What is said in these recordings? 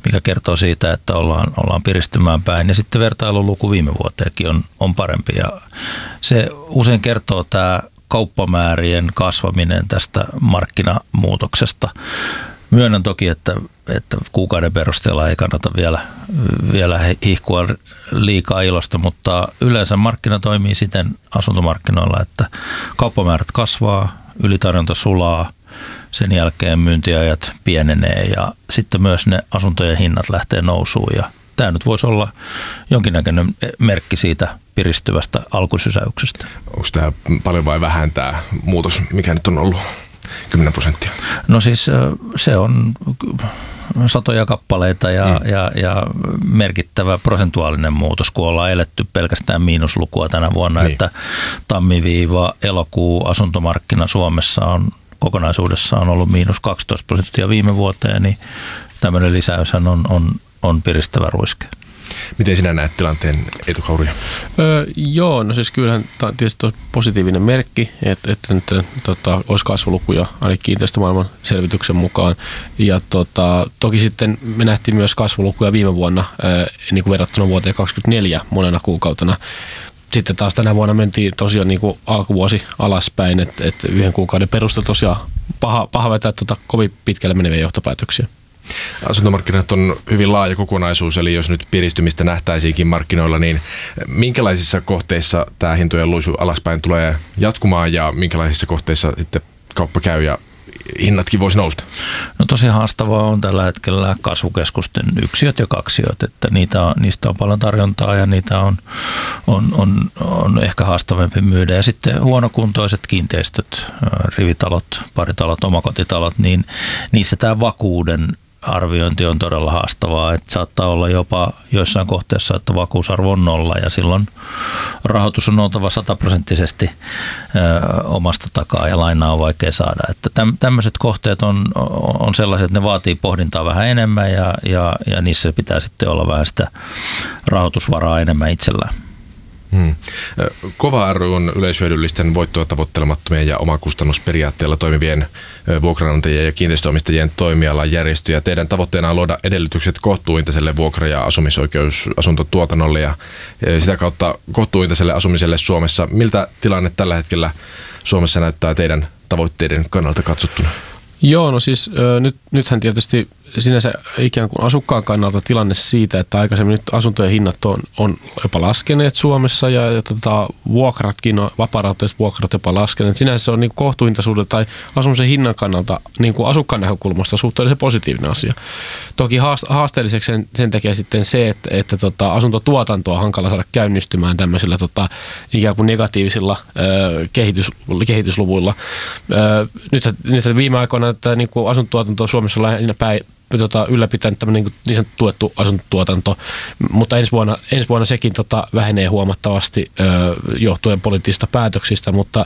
mikä kertoo siitä, että ollaan piristymään päin. Ja sitten vertailuluku viime vuoteenkin on parempi. Ja se usein kertoo tämä kauppamäärien kasvaminen tästä markkinamuutoksesta. Myönnän toki, että kuukauden perusteella ei kannata vielä hihkua liikaa ilosta, mutta yleensä markkina toimii siten asuntomarkkinoilla, että kauppamäärät kasvaa, ylitarjonta sulaa, sen jälkeen myyntiajat pienenee ja sitten myös ne asuntojen hinnat lähtee nousuun. Ja tämä nyt voisi olla jonkinnäköinen merkki siitä piristyvästä alkusysäyksestä. Onko tämä paljon vai vähän tämä muutos, mikä nyt on ollut 10%? No siis se on satoja kappaleita ja merkittävä prosentuaalinen muutos, kun ollaan eletty pelkästään miinuslukua tänä vuonna, että tammi-elokuu asuntomarkkina Suomessa on kokonaisuudessaan ollut -12% viime vuoteen, niin tämmöinen lisäyshän on piristävä ruiske. Miten sinä näet tilanteen, Eetu Kauria? Joo, no siis kyllähän tietysti on positiivinen merkki, että nyt olisi kasvulukuja ainakin kiinteistömaailman selvityksen mukaan. Ja toki sitten me nähtiin myös kasvulukuja viime vuonna niin kuin verrattuna vuoteen 2024 monena kuukautena. Sitten taas tänä vuonna mentiin tosiaan niin kuin alkuvuosi alaspäin, että yhden kuukauden perusteella tosiaan paha vetää kovin pitkälle meneviä johtopäätöksiä. Asuntomarkkinat on hyvin laaja kokonaisuus, eli jos nyt piristymistä nähtäisiinkin markkinoilla, niin minkälaisissa kohteissa tämä hintojen luisu alaspäin tulee jatkumaan ja minkälaisissa kohteissa sitten kauppa käy ja hinnatkin voisi nousta? No tosi haastavaa on tällä hetkellä kasvukeskusten yksiöt ja kaksiöt, että niistä on paljon tarjontaa ja niitä on ehkä haastavampi myydä. Ja sitten huonokuntoiset kiinteistöt, rivitalot, paritalot, omakotitalot, niin niissä tämä vakuuden arviointi on todella haastavaa, että saattaa olla jopa joissain kohteissa, että vakuusarvo on 0 ja silloin rahoitus on oltava 100% omasta takaa ja lainaa on vaikea saada. Että tämmöiset kohteet on sellaiset, että ne vaatii pohdintaa vähän enemmän ja niissä pitää sitten olla vähän sitä rahoitusvaraa enemmän itsellään. KOVA ry on yleishyödyllisten voittoa tavoittelemattomien ja omakustannusperiaatteella toimivien vuokranantajien ja kiinteistöomistajien toimialan järjestöjä. Teidän tavoitteena on luoda edellytykset kohtuuhintaiselle vuokra- ja asumisoikeusasuntotuotannolle ja sitä kautta kohtuuhintaiselle asumiselle Suomessa. Miltä tilanne tällä hetkellä Suomessa näyttää teidän tavoitteiden kannalta katsottuna? Joo, no siis nythän tietysti sinänsä ikään kuin asukkaan kannalta tilanne siitä, että aikaisemmin nyt asuntojen hinnat on jopa laskeneet Suomessa ja vuokratkin, vapaarahoitteiset vuokrat jopa laskeneet. Sinänsä se on niin kuin kohtuuhintaisuuden tai asumisen hinnan kannalta niin kuin asukkaan näkökulmasta suhteellisen positiivinen asia. Toki haasteelliseksi sen tekee sitten se, että asuntotuotantoa on hankala saada käynnistymään tämmöisillä ikään kuin negatiivisilla kehitysluvuilla. Nyt viime aikoina että niin kuin asuntotuotanto Suomessa on lähinnä ylläpitänyt tämmöinen niin sanottu tuettu asuntotuotanto, mutta ensi vuonna sekin vähenee huomattavasti johtuen poliittisista päätöksistä, mutta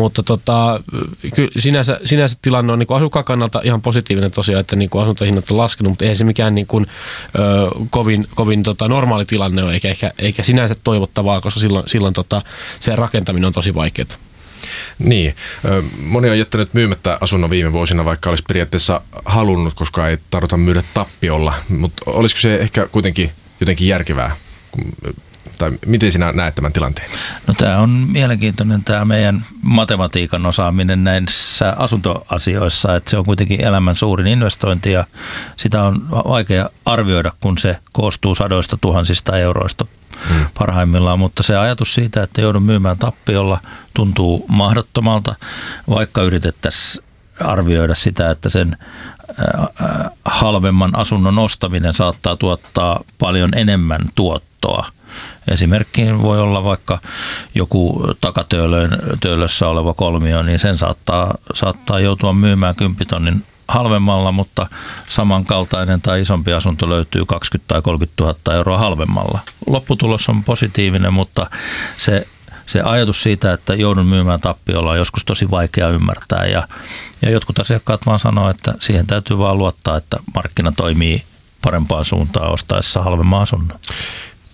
sinänsä tilanne on niin kuin asukkaan kannalta ihan positiivinen tosiaan, että niin kuin asuntohinnat on laskenut, mutta ei se mikään niin kuin, kovin normaali tilanne ole, eikä sinänsä toivottavaa, koska silloin se rakentaminen on tosi vaikeaa. Niin. Moni on jättänyt myymättä asunnon viime vuosina, vaikka olisi periaatteessa halunnut, koska ei tarvita myydä tappiolla. Mutta olisiko se ehkä kuitenkin jotenkin järkevää? Tai miten sinä näet tämän tilanteen? No tämä on mielenkiintoinen tämä meidän matematiikan osaaminen näissä asuntoasioissa, että se on kuitenkin elämän suurin investointi ja sitä on vaikea arvioida, kun se koostuu sadoista tuhansista euroista parhaimmillaan, mutta se ajatus siitä, että joudun myymään tappiolla tuntuu mahdottomalta, vaikka yritettäisiin arvioida sitä, että sen halvemman asunnon ostaminen saattaa tuottaa paljon enemmän tuottoa. Esimerkki voi olla vaikka joku takatöölössä oleva kolmio, niin sen saattaa joutua myymään 10 000 halvemmalla, mutta samankaltainen tai isompi asunto löytyy 20 000 tai 30 000 euroa halvemmalla. Lopputulos on positiivinen, mutta se ajatus siitä, että joudun myymään tappiolla on joskus tosi vaikea ymmärtää ja jotkut asiakkaat vaan sanoo, että siihen täytyy vaan luottaa, että markkina toimii parempaan suuntaan ostaessa halvemman asunnon.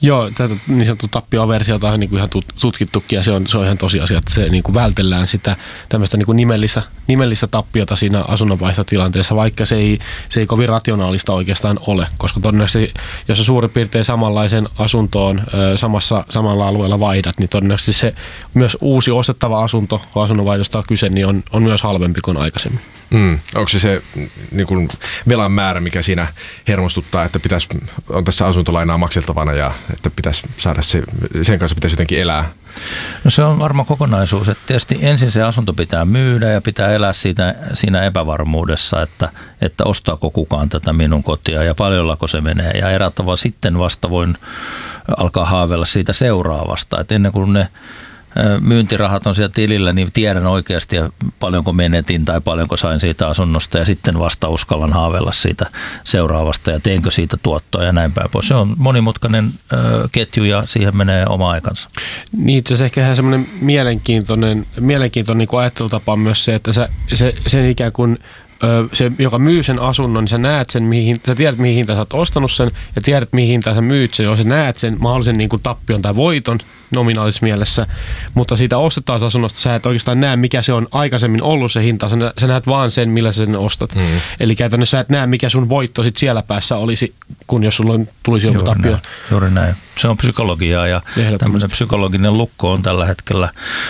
Joo, tätä niin sanottu tappioversiota on niin kuin ihan tutkittukin ja se on ihan tosiasia, että se niin kuin vältellään sitä tämmöistä niin kuin nimellistä tappiota siinä asunnonvaihtotilanteessa, vaikka se ei kovin rationaalista oikeastaan ole, koska todennäköisesti jos se suurin piirtein samanlaisen asuntoon samalla alueella vaihdat, niin todennäköisesti se myös uusi ostettava asunto, kun asunnonvaihdosta on kyse, niin on myös halvempi kuin aikaisemmin. Onko se niin kuin velan määrä, mikä siinä hermostuttaa, että on tässä asuntolainaa makseltavana ja että pitäisi saada sen kanssa pitäisi jotenkin elää? No se on varma kokonaisuus, että tietysti ensin se asunto pitää myydä ja pitää elää siinä epävarmuudessa, että ostaako kukaan tätä minun kotia ja paljonko se menee. Ja eräällä tavalla sitten vasta voin alkaa haaveilla siitä seuraavasta, että ennen kuin ne myyntirahat on siellä tilillä, niin tiedän oikeasti paljonko menetin tai paljonko sain siitä asunnosta ja sitten vasta uskallan haaveilla siitä seuraavasta ja teenkö siitä tuottoa ja näin päin pois. Se on monimutkainen ketju ja siihen menee oma aikansa. Niin itse asiassa ehkä ihan semmoinen mielenkiintoinen niin kuin ajattelutapa on myös se, että sen ikään kuin se, joka myy sen asunnon, niin sä näet sen, sä tiedät mihin hintaan sä oot ostanut sen ja tiedät mihin hintaan sä myyt sen, jolloin sä näet sen mahdollisen niin kuin tappion tai voiton nominaalisessa mielessä, mutta siitä ostetaan asunnosta sä et oikeastaan näe, mikä se on aikaisemmin ollut se hinta, sä näet vaan sen, millä sä sen ostat. Eli käytännössä sä et näe, mikä sun voitto sit siellä päässä olisi, kun jos sulla tulisi joku tappio. Juuri näin. Se on psykologiaa ja tämmöinen psykologinen lukko on tällä hetkellä,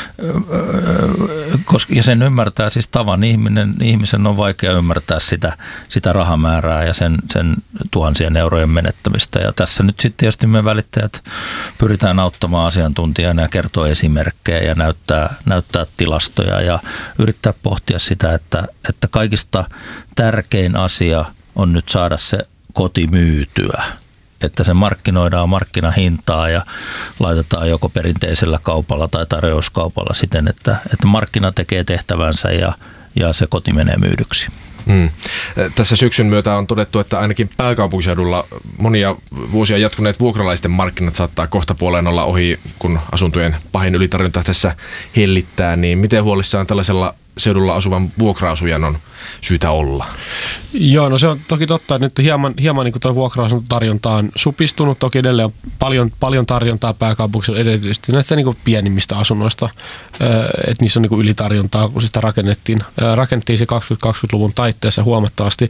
ja sen ymmärtää siis tavan ihmisen on vaikea ymmärtää sitä rahamäärää ja sen tuhansien eurojen menettämistä. Ja tässä nyt sitten tietysti me välittäjät pyritään auttamaan asiantuntijana ja kertoo esimerkkejä ja näyttää tilastoja ja yrittää pohtia sitä, että kaikista tärkein asia on nyt saada se koti myytyä. Että se markkinoidaan markkinahintaa ja laitetaan joko perinteisellä kaupalla tai tarjouskaupalla siten, että markkina tekee tehtävänsä ja se koti menee myydyksi. Tässä syksyn myötä on todettu, että ainakin pääkaupunkiseudulla monia vuosia jatkuneet vuokralaisten markkinat saattaa kohtapuoleen olla ohi, kun asuntojen pahin ylitarjonta tässä hellittää. Niin miten huolissaan tällaisella seudulla asuvan vuokra-asujan on syytä olla? Joo, no se on toki totta, että nyt hieman niin tuo vuokra-asuntotarjonta on supistunut. Toki edelleen on paljon tarjontaa pääkaupunkiseudulla erityisesti näistä niin pienimmistä asunnoista, että niissä on niin ylitarjontaa, kun sitä rakennettiin se 2020-luvun taitteessa huomattavasti.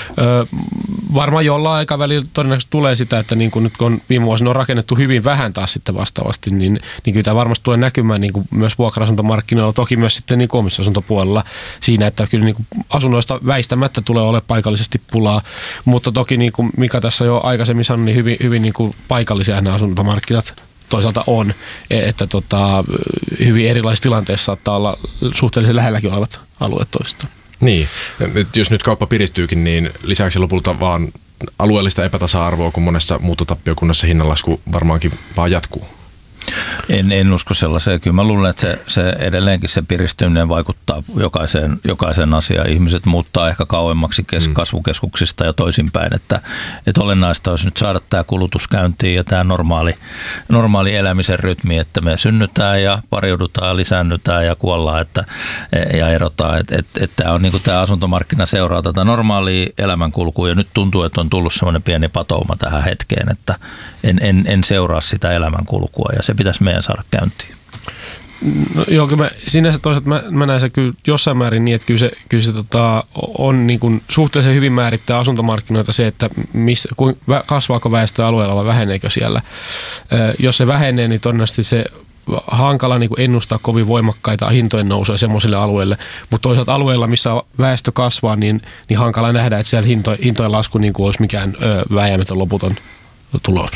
Varmaan jollain aikavälillä todennäköisesti tulee sitä, että niin kuin nyt kun viime vuosina on rakennettu hyvin vähän taas sitten vastaavasti, niin kyllä tämä varmasti tulee näkymään niin kuin myös vuokra-asuntomarkkinoilla, toki myös sitten niin omistusasuntopuolella siinä, että kyllä niin kuin asunnoista väistämättä tulee olemaan paikallisesti pulaa, mutta toki niin kuin Mika tässä jo aikaisemmin sanoi, niin hyvin niin kuin paikallisia nämä asuntomarkkinat toisaalta on, että hyvin erilaisissa tilanteissa saattaa olla suhteellisen lähelläkin olevat alueet toisistaan. Niin, jos nyt kauppa piristyykin, niin lisäksi lopulta vaan alueellista epätasa-arvoa, kun monessa muuttotappiokunnassa hinnanlasku varmaankin vaan jatkuu. En usko sellaiseen. Kyllä mä luulen, että se edelleenkin se piristyminen vaikuttaa jokaiseen asiaan. Ihmiset muuttaa ehkä kauemmaksi kasvukeskuksista ja toisinpäin. Että olennaista olisi nyt saada tämä kulutus käyntiin ja tämä normaali elämisen rytmi, että me synnytään ja pariudutaan ja lisäännytään ja kuollaan ja erotaan. Että tämä on niin kuin tämä asuntomarkkina seuraa tätä normaalia elämänkulkua ja nyt tuntuu, että on tullut semmoinen pieni patouma tähän hetkeen, että en seuraa sitä elämänkulkua ja se pitäisi meidän saada käyntiin. No, joo, kyllä sinänsä toisaalta mä näen se kyllä jossain määrin niin, että kyllä se on niin kuin suhteellisen hyvin määrittää asuntomarkkinoita se, että kasvaako väestö alueella vai väheneekö siellä. Jos se vähenee, niin todennäköisesti se hankala niin kuin ennustaa kovin voimakkaita hintojen nousua semmoisille alueille, mutta toisaalta alueilla, missä väestö kasvaa, niin hankala nähdä, että siellä hintojen lasku niin kuin olisi mikään vääjäämätön loputon tulos.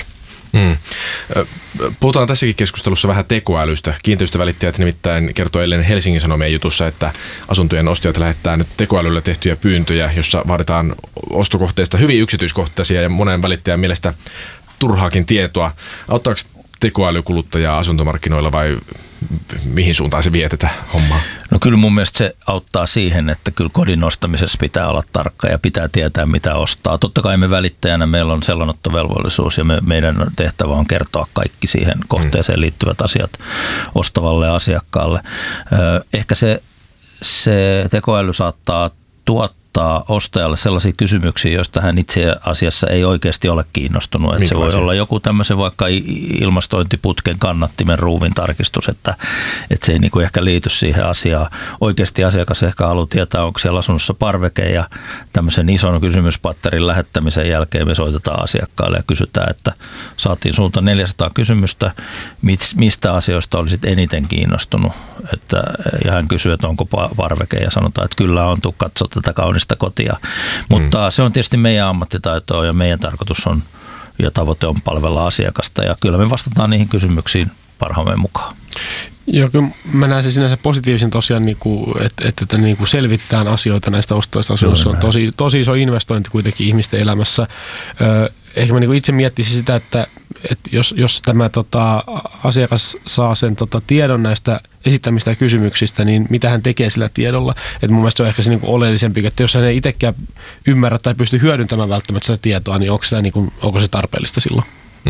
Puhutaan tässäkin keskustelussa vähän tekoälystä. Kiinteistövälittäjät nimittäin kertoi eilen Helsingin Sanomien jutussa, että asuntojen ostajat lähettää nyt tekoälyllä tehtyjä pyyntöjä, jossa vaaditaan ostokohteista hyvin yksityiskohtaisia ja monen välittäjän mielestä turhaakin tietoa. Auttaako tekoäly kuluttajaa asuntomarkkinoilla vai mihin suuntaan se vie tätä hommaa? No kyllä mun mielestä se auttaa siihen, että kyllä kodin ostamisessa pitää olla tarkka ja pitää tietää mitä ostaa. Totta kai me välittäjänä meillä on sellanottovelvollisuus ja meidän tehtävä on kertoa kaikki siihen kohteeseen liittyvät asiat ostavalle asiakkaalle. Ehkä se tekoäly saattaa tuottaa ostajalle sellaisia kysymyksiä, joista hän itse asiassa ei oikeasti ole kiinnostunut. Että se voi olla joku tämmöisen vaikka ilmastointiputken kannattimen ruuvin tarkistus, että se ei niinku ehkä liity siihen asiaan. Oikeasti asiakas ehkä haluaa tietää, onko siellä asunnossa parveke, ja tämmöisen ison kysymyspatterin lähettämisen jälkeen me soitetaan asiakkaalle ja kysytään, että saatiin sulta 400 kysymystä, mistä asioista olisit eniten kiinnostunut. Ja hän kysyy, että onko parveke, ja sanotaan, että kyllä on, tuu katsoa tätä kaunista kotia. Mutta se on tietysti meidän ammattitaitoa, ja meidän tarkoitus on ja tavoite on palvella asiakasta, ja kyllä me vastataan niihin kysymyksiin parhaamme mukaan. Joo, kyllä mä näen se sinänsä positiivisen tosiaan, että selvitetään asioita näistä ostoista asunnoissa. On tosi iso investointi kuitenkin ihmisten elämässä. Ehkä mä itse miettisin sitä, että jos tämä asiakas saa sen tiedon näistä esittämistä kysymyksistä, niin mitä hän tekee sillä tiedolla. Että mun mielestä se on ehkä se oleellisempi, että jos hän ei itsekään ymmärrä tai pysty hyödyntämään välttämättä sitä tietoa, niin onko se tarpeellista silloin?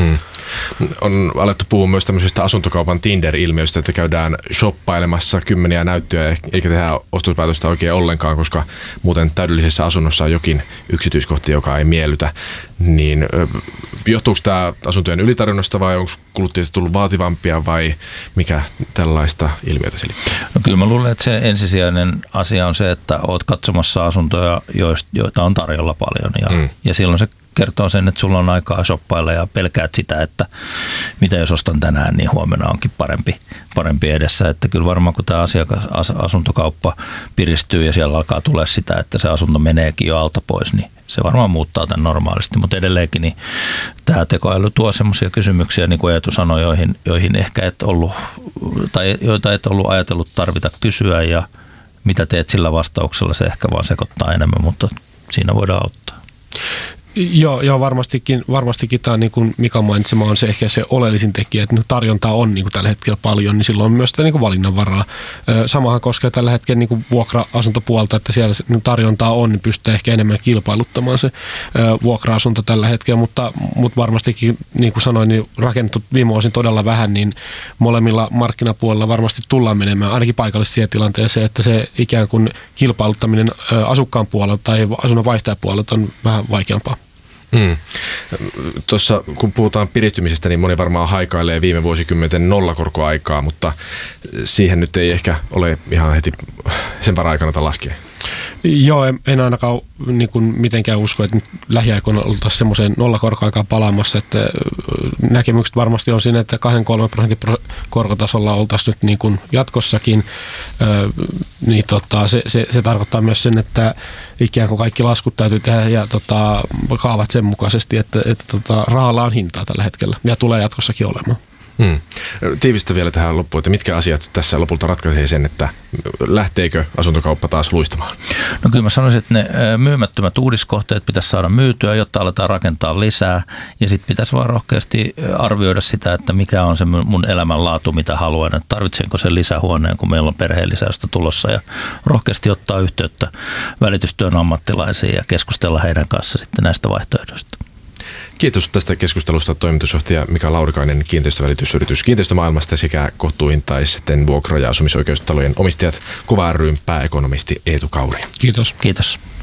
On alettu puhua myös tämmöisestä asuntokaupan Tinder-ilmiöstä, että käydään shoppailemassa kymmeniä näyttöjä eikä tehdä ostospäätöstä oikein ollenkaan, koska muuten täydellisessä asunnossa on jokin yksityiskohta, joka ei miellytä. Niin johtuuko tämä asuntojen ylitarjonnasta vai onko kuluttajista tullut vaativampia vai mikä tällaista ilmiötä selittää? No kyllä mä luulen, että se ensisijainen asia on se, että oot katsomassa asuntoja, joita on tarjolla paljon ja silloin se kertoo sen, että sulla on aikaa shoppailla ja pelkäät sitä, että mitä jos ostan tänään, niin huomenna onkin parempi edessä. Että kyllä varmaan kun tämä asuntokauppa piristyy ja siellä alkaa tulla sitä, että se asunto meneekin jo alta pois, niin se varmaan muuttaa tämän normaalisti. Mutta edelleenkin niin tämä tekoäly tuo semmoisia kysymyksiä, niin kuin Eetu sanoi, joihin ehkä et ollut, tai joita et ollut ajatellut tarvita kysyä, ja mitä teet sillä vastauksella, se ehkä vaan sekoittaa enemmän, mutta siinä voidaan auttaa. Joo, varmastikin tämä, niin kuin Mika mainitsema, on se ehkä se oleellisin tekijä, että tarjontaa on niin kuin tällä hetkellä paljon, niin silloin on myös niin kuin valinnanvaraa. Samahan koskee tällä hetkellä niin kuin vuokra-asuntopuolta, että siellä tarjontaa on, niin pystyy ehkä enemmän kilpailuttamaan se vuokra-asunto tällä hetkellä, mutta varmastikin, niin kuin sanoin, niin rakennettu viime vuosin todella vähän, niin molemmilla markkinapuolella varmasti tullaan menemään ainakin paikallisesti siihen tilanteeseen, että se ikään kuin kilpailuttaminen asukkaan puolelta tai asunnon vaihtajapuolelta on vähän vaikeampaa. Tuossa kun puhutaan piristymisestä, niin moni varmaan haikailee viime vuosikymmenten nollakorkoaikaa, mutta siihen nyt ei ehkä ole ihan heti sen parhaan kannata laskea. Joo, en ainakaan niin kuin mitenkään usko, että lähiaikoina oltaisiin semmoiseen nollakorkoaikaan palaamassa, että näkemykset varmasti on siinä, että 2-3% korkotasolla oltaisiin nyt niin kuin jatkossakin. Niin se tarkoittaa myös sen, että ikään kuin kaikki laskut täytyy tehdä ja kaavat sen mukaisesti, että rahalla on hintaa tällä hetkellä ja tulee jatkossakin olemaan. Tiivistä vielä tähän loppuun, että mitkä asiat tässä lopulta ratkaisee sen, että lähteekö asuntokauppa taas luistamaan? No kyllä mä sanoisin, että ne myymättömät uudiskohteet pitäisi saada myytyä, jotta aletaan rakentaa lisää, ja sitten pitäisi vaan rohkeasti arvioida sitä, että mikä on se mun elämänlaatu, mitä haluan, että tarvitsenko sen lisähuoneen, kun meillä on perheenlisäystä tulossa, ja rohkeasti ottaa yhteyttä välitystyön ammattilaisiin ja keskustella heidän kanssa sitten näistä vaihtoehdoista. Kiitos tästä keskustelusta toimitusjohtaja Mika Laurikainen kiinteistövälitysyritys Kiinteistömaailmasta sekä kohtuuhintaisten vuokra- ja asumisoikeustalojen omistajat KOVA ry:n pääekonomisti Eetu Kauri. Kiitos. Kiitos.